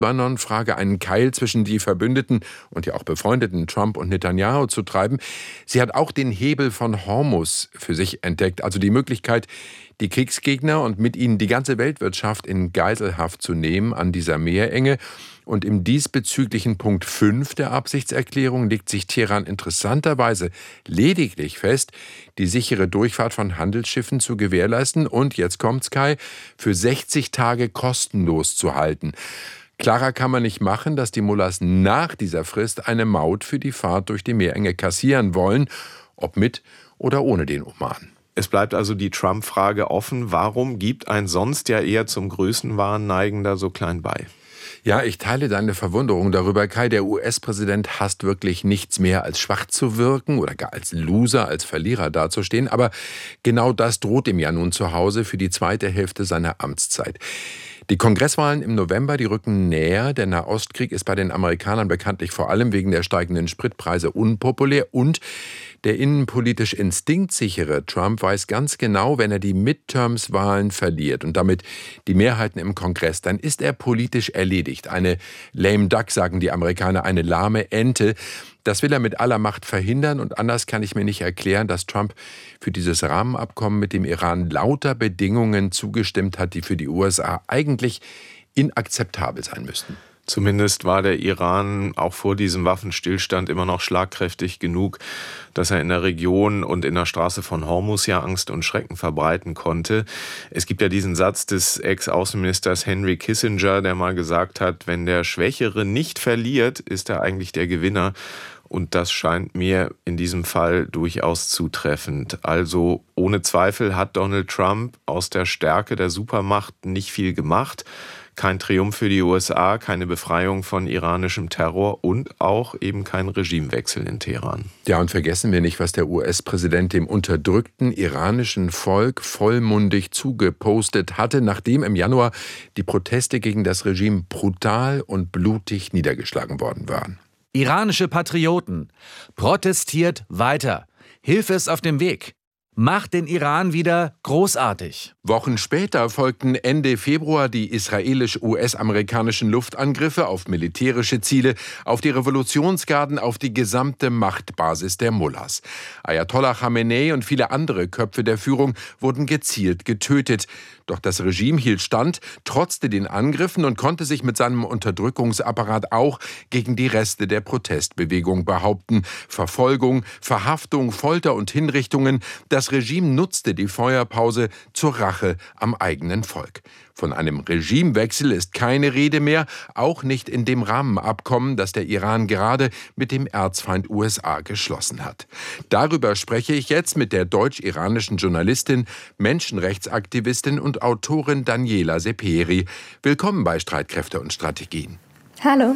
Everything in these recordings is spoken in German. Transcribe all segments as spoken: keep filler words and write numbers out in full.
Libanon-Frage einen Keil zwischen die Verbündeten und ja auch befreundeten Trump und Netanyahu zu treiben. Sie hat auch den Hebel von Hormuz für sich entdeckt, also die Möglichkeit, die Kriegsgegner und mit ihnen die ganze Weltwirtschaft in Geiselhaft zu nehmen an dieser Meerenge. Und im diesbezüglichen Punkt fünf der Absichtserklärung legt sich Teheran interessanterweise lediglich fest, die sichere Durchfahrt von Handelsschiffen zu gewährleisten und, jetzt kommt's Kai, für sechzig Tage kostenlos zu halten. Klarer kann man nicht machen, dass die Mullahs nach dieser Frist eine Maut für die Fahrt durch die Meerenge kassieren wollen, ob mit oder ohne den Oman. Es bleibt also die Trump-Frage offen. Warum gibt ein sonst ja eher zum Größenwahn neigender so klein bei? Ja, ich teile deine Verwunderung darüber, Kai. Der U S-Präsident hasst wirklich nichts mehr, als schwach zu wirken oder gar als Loser, als Verlierer dazustehen. Aber genau das droht ihm ja nun zu Hause für die zweite Hälfte seiner Amtszeit. Die Kongresswahlen im November, die rücken näher. Der Nahostkrieg ist bei den Amerikanern bekanntlich vor allem wegen der steigenden Spritpreise unpopulär. Und der innenpolitisch instinktsichere Trump weiß ganz genau, wenn er die Midterms-Wahlen verliert und damit die Mehrheiten im Kongress, dann ist er politisch erledigt. Eine lame duck, sagen die Amerikaner, eine lahme Ente. Das will er mit aller Macht verhindern und anders kann ich mir nicht erklären, dass Trump für dieses Rahmenabkommen mit dem Iran lauter Bedingungen zugestimmt hat, die für die U S A eigentlich inakzeptabel sein müssten. Zumindest war der Iran auch vor diesem Waffenstillstand immer noch schlagkräftig genug, dass er in der Region und in der Straße von Hormuz ja Angst und Schrecken verbreiten konnte. Es gibt ja diesen Satz des Ex-Außenministers Henry Kissinger, der mal gesagt hat, wenn der Schwächere nicht verliert, ist er eigentlich der Gewinner. Und das scheint mir in diesem Fall durchaus zutreffend. Also ohne Zweifel hat Donald Trump aus der Stärke der Supermacht nicht viel gemacht. Kein Triumph für die U S A, keine Befreiung von iranischem Terror und auch eben kein Regimewechsel in Teheran. Ja, und vergessen wir nicht, was der U S-Präsident dem unterdrückten iranischen Volk vollmundig zugepostet hatte, nachdem im Januar die Proteste gegen das Regime brutal und blutig niedergeschlagen worden waren. Iranische Patrioten, protestiert weiter. Hilfe ist auf dem Weg. Macht den Iran wieder großartig. Wochen später folgten Ende Februar die israelisch-U S-amerikanischen Luftangriffe auf militärische Ziele, auf die Revolutionsgarden, auf die gesamte Machtbasis der Mullahs. Ayatollah Khamenei und viele andere Köpfe der Führung wurden gezielt getötet. Doch das Regime hielt stand, trotzte den Angriffen und konnte sich mit seinem Unterdrückungsapparat auch gegen die Reste der Protestbewegung behaupten. Verfolgung, Verhaftung, Folter und Hinrichtungen. Das Regime nutzte die Feuerpause zur Rache am eigenen Volk. Von einem Regimewechsel ist keine Rede mehr, auch nicht in dem Rahmenabkommen, das der Iran gerade mit dem Erzfeind U S A geschlossen hat. Darüber spreche ich jetzt mit der deutsch-iranischen Journalistin, Menschenrechtsaktivistin und Autorin Daniela Sepehri. Willkommen bei Streitkräfte und Strategien. Hallo.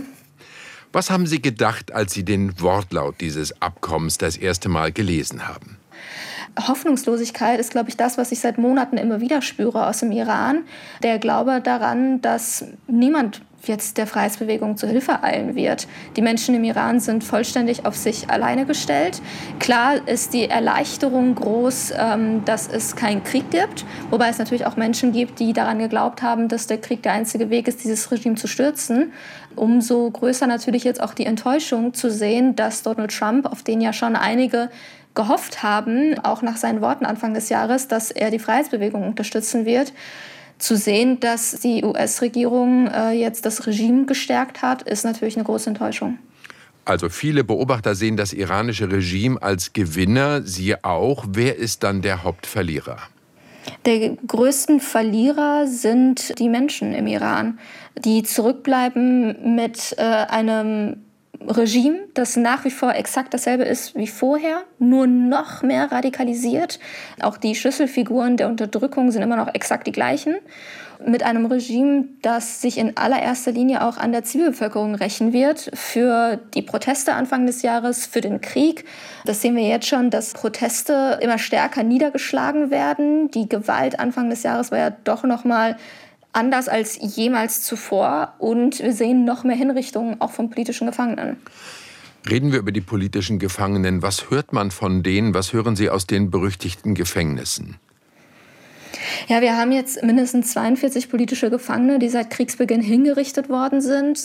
Was haben Sie gedacht, als Sie den Wortlaut dieses Abkommens das erste Mal gelesen haben? Hoffnungslosigkeit ist, glaube ich, das, was ich seit Monaten immer wieder spüre aus dem Iran. Der Glaube daran, dass niemand jetzt der Freiheitsbewegung zu Hilfe eilen wird. Die Menschen im Iran sind vollständig auf sich alleine gestellt. Klar ist die Erleichterung groß, dass es keinen Krieg gibt, wobei es natürlich auch Menschen gibt, die daran geglaubt haben, dass der Krieg der einzige Weg ist, dieses Regime zu stürzen. Umso größer natürlich jetzt auch die Enttäuschung zu sehen, dass Donald Trump, auf den ja schon einige gehofft haben, auch nach seinen Worten Anfang des Jahres, dass er die Freiheitsbewegung unterstützen wird, zu sehen, dass die U S-Regierung äh, jetzt das Regime gestärkt hat, ist natürlich eine große Enttäuschung. Also viele Beobachter sehen das iranische Regime als Gewinner, Sie auch. Wer ist dann der Hauptverlierer? Der größten Verlierer sind die Menschen im Iran, die zurückbleiben mit äh, einem Regime, das nach wie vor exakt dasselbe ist wie vorher, nur noch mehr radikalisiert. Auch die Schlüsselfiguren der Unterdrückung sind immer noch exakt die gleichen. Mit einem Regime, das sich in allererster Linie auch an der Zivilbevölkerung rächen wird, für die Proteste Anfang des Jahres, für den Krieg. Das sehen wir jetzt schon, dass Proteste immer stärker niedergeschlagen werden. Die Gewalt Anfang des Jahres war ja doch noch mal anders als jemals zuvor. Und wir sehen noch mehr Hinrichtungen, auch von politischen Gefangenen. Reden wir über die politischen Gefangenen. Was hört man von denen? Was hören Sie aus den berüchtigten Gefängnissen? Ja, wir haben jetzt mindestens zweiundvierzig politische Gefangene, die seit Kriegsbeginn hingerichtet worden sind.